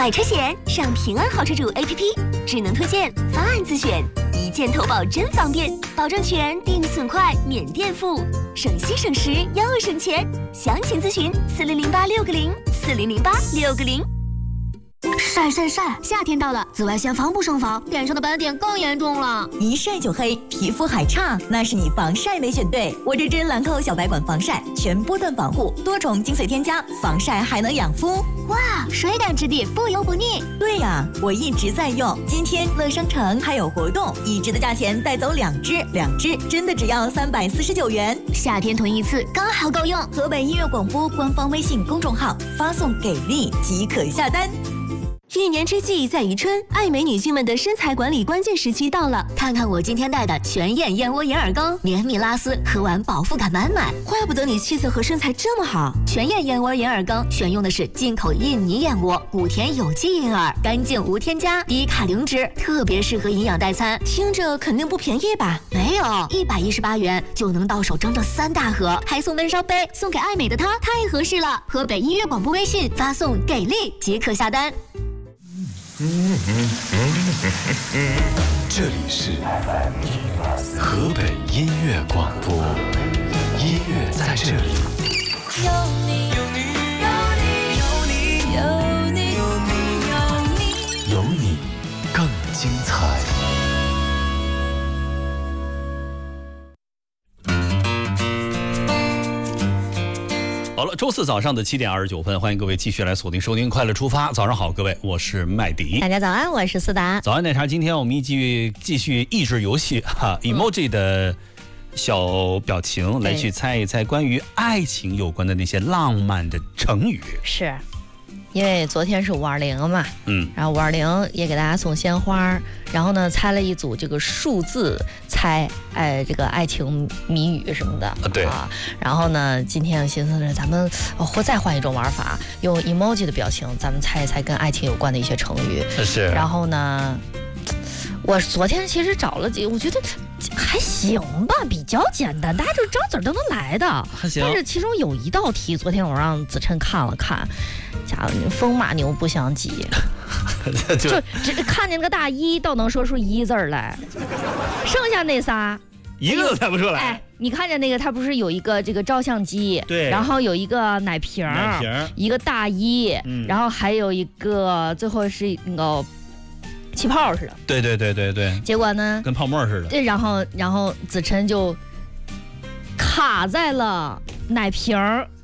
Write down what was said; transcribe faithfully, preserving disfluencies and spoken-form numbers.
买车险上平安好车主 A P P， 智能推荐，方案自选，一键投保真方便，保证全，定损快，免垫付，省心省时又省钱。详情咨询四零零八六个零四零零八六个零。 晒晒晒！夏天到了，紫外线防不胜防，脸上的斑点更严重了。 一晒就黑，皮肤还差，那是你防晒没选对。我这支兰蔻小白管防晒，全波段防护，多重精髓添加，防晒还能养肤。 哇，水感质地，不油不腻。 对呀，我一直在用。今天乐商城还有活动，一支的价钱带走两支，两支真的只要三百四十九元。 夏天囤一次刚好够用。 河北音乐广播官方微信公众号发送给力即可下单。 一年之计在于春，爱美女性们的身材管理关键时期到了。 看看我今天带的全燕燕窝银耳羹，绵密拉丝，喝完饱腹感满满。 怪不得你气色和身材这么好。 全燕燕窝银耳羹选用的是进口印尼燕窝，谷田有机银耳，干净无添加，低卡零脂，特别适合营养代餐。 听着肯定不便宜吧？ 没有，一百一十八元就能到手整整三大盒，还送温烧杯，送给爱美的她太合适了。河北音乐广播微信发送给力即可下单。 这里是河北音乐广播，音乐在这里。 有你，有你，有你，有你，有你，有你， 有你更精彩。 好了，周四早上的七点二十九分，欢迎各位继续来锁定收听《快乐出发》。早上好，各位，我是麦迪。 大家早安，我是思达。 早安奶茶，今天我们一继续继续益智游戏哈、嗯、，emoji 的小表情来去猜一猜关于爱情有关的那些浪漫的成语。 是。因为昨天是五二零嘛， 嗯， 然后五二零也给大家送鲜花，然后呢猜了一组这个数字猜，哎，这个爱情谜语什么的， 啊对啊，然后呢，今天寻思着咱们或再换一种玩法，用 emoji 的表情，咱们猜一猜跟爱情有关的一些成语。 是。 然后呢，我昨天其实找了几，我觉得还行吧，比较简单，大家就张嘴都能来的。 还行。 但是其中有一道题，昨天我让子琛看了看。家伙，风马牛不相及，就只看见那个大一都能说出一字来，剩下那仨一个都猜不出来。 哎，你看见那个，它不是有一个这个照相机， 对， 然后有一个奶瓶， 奶瓶， 一个大一，嗯、然后还有一个最后是那个气泡似的。 对对对对对。 结果呢， 跟泡沫似的。 对，然后然后子琛就卡在了奶瓶